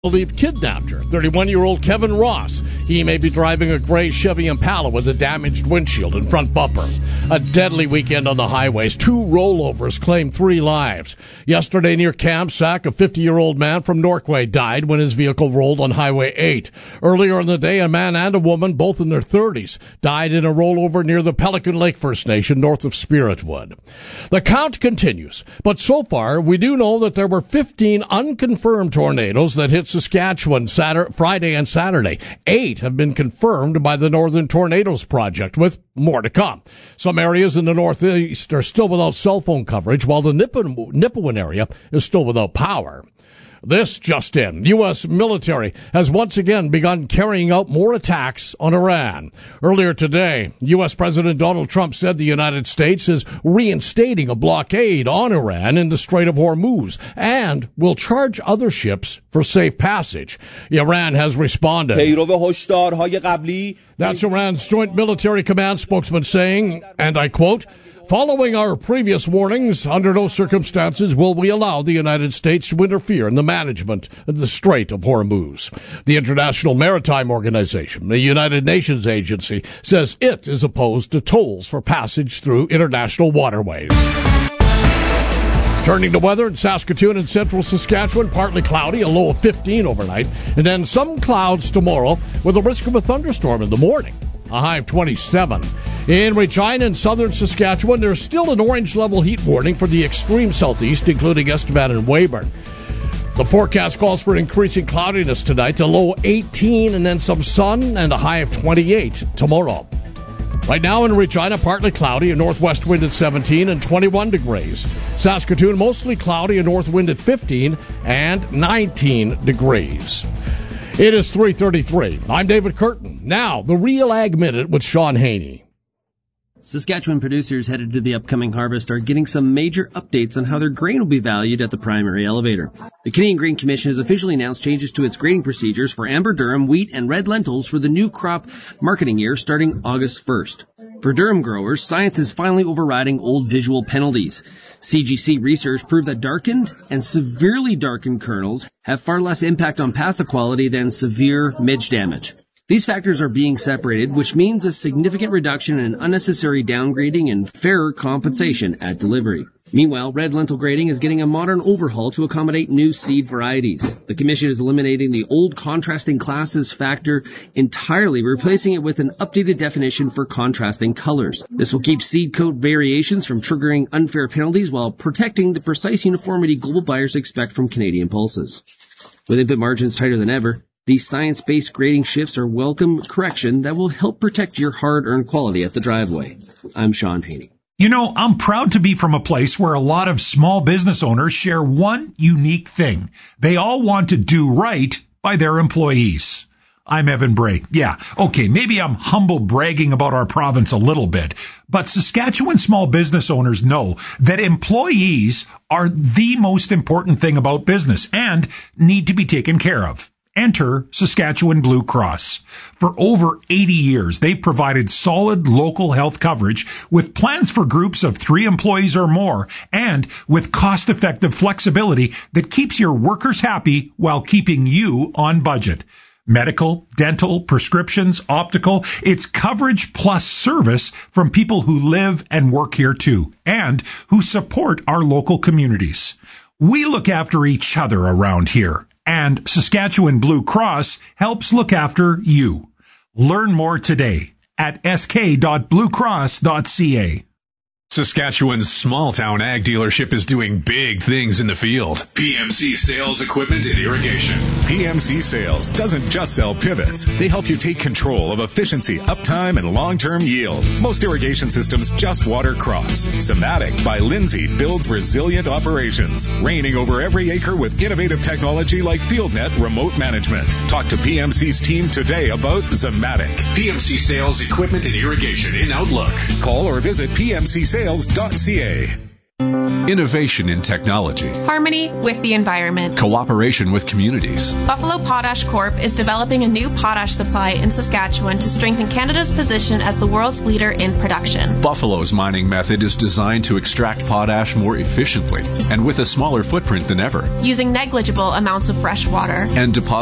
believed kidnapped her. 31-year-old Kevin Ross. He may be driving a gray Chevy Impala with a damaged windshield and front bumper. A deadly weekend on the highways. 2 rollovers claimed 3 lives. Yesterday near Kamsack, a 50-year-old man from Norquay died when his vehicle rolled on Highway 8. Earlier in the day, a man and a woman, both in their 30s, died in a rollover near the Pelican Lake First Nation north of Spiritwood. The count continues, but so far we do know that there were 15 unconfirmed tornadoes that hit Saskatchewan Friday and Saturday. 8 have been confirmed by the Northern Tornadoes Project, with more to come. Some areas in the northeast are still without cell phone coverage, while the Nipawin area is still without power. This just in. U.S. military has once again begun carrying out more attacks on Iran. Earlier today, U.S. President Donald Trump said the United States is reinstating a blockade on Iran in the Strait of Hormuz and will charge other ships for safe passage. Iran has responded. That's Iran's Joint Military Command spokesman saying, and I quote, "Following our previous warnings, under no circumstances will we allow the United States to interfere in the management of the Strait of Hormuz." The International Maritime Organization, the United Nations agency, says it is opposed to tolls for passage through international waterways. Turning to weather in Saskatoon and central Saskatchewan, partly cloudy, a low of 15 overnight, and then some clouds tomorrow with a risk of a thunderstorm in the morning. A high of 27. In Regina and southern Saskatchewan, there's still an orange level heat warning for the extreme southeast, including Estevan and Weyburn. The forecast calls for increasing cloudiness tonight, a low 18 and then some sun, and a high of 28 tomorrow. Right now in Regina, partly cloudy, a northwest wind at 17 and 21 degrees. Saskatoon, mostly cloudy, a north wind at 15 and 19 degrees. It is 3:33. I'm David Curtin. Now, the Real Ag Minute with Sean Haney. Saskatchewan producers headed to the upcoming harvest are getting some major updates on how their grain will be valued at the primary elevator. The Canadian Grain Commission has officially announced changes to its grading procedures for amber durum, wheat, and red lentils for the new crop marketing year starting August 1st. For durum growers, science is finally overriding old visual penalties. CGC research proved that darkened and severely darkened kernels have far less impact on pasta quality than severe midge damage. These factors are being separated, which means a significant reduction in unnecessary downgrading and fairer compensation at delivery. Meanwhile, red lentil grading is getting a modern overhaul to accommodate new seed varieties. The Commission is eliminating the old contrasting classes factor entirely, replacing it with an updated definition for contrasting colors. This will keep seed coat variations from triggering unfair penalties while protecting the precise uniformity global buyers expect from Canadian pulses. With input margins tighter than ever, these science-based grading shifts are welcome correction that will help protect your hard-earned quality at the driveway. I'm Sean Haney. You know, I'm proud to be from a place where a lot of small business owners share one unique thing. They all want to do right by their employees. I'm Evan Bray. Yeah, okay, maybe I'm humble bragging about our province a little bit, but Saskatchewan small business owners know that employees are the most important thing about business and need to be taken care of. Enter Saskatchewan Blue Cross. For over 80 years, they've provided solid local health coverage with plans for groups of 3 employees or more and with cost-effective flexibility that keeps your workers happy while keeping you on budget. Medical, dental, prescriptions, optical, it's coverage plus service from people who live and work here too and who support our local communities. We look after each other around here. And Saskatchewan Blue Cross helps look after you. Learn more today at sk.bluecross.ca. Saskatchewan's small-town ag dealership is doing big things in the field. PMC Sales Equipment and Irrigation. PMC Sales doesn't just sell pivots. They help you take control of efficiency, uptime, and long-term yield. Most irrigation systems just water crops. Zematic by Lindsay builds resilient operations, reigning over every acre with innovative technology like FieldNet remote management. Talk to PMC's team today about Zematic. PMC Sales Equipment and Irrigation in Outlook. Call or visit PMCSales.ca. Innovation in technology. Harmony with the environment. Cooperation with communities. Buffalo Potash Corp. is developing a new potash supply in Saskatchewan to strengthen Canada's position as the world's leader in production. Buffalo's mining method is designed to extract potash more efficiently and with a smaller footprint than ever. Using negligible amounts of fresh water. And deposit